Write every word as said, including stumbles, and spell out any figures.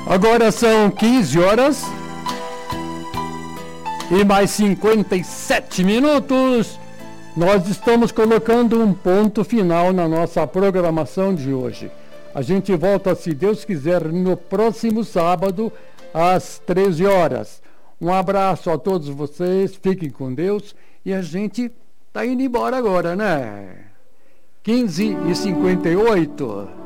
Agora são quinze horas e mais cinquenta e sete minutos. Nós estamos colocando um ponto final na nossa programação de hoje. A gente volta, se Deus quiser, no próximo sábado, às treze horas. Um abraço a todos vocês, fiquem com Deus. E a gente tá indo embora agora, né? quinze e cinquenta e oito.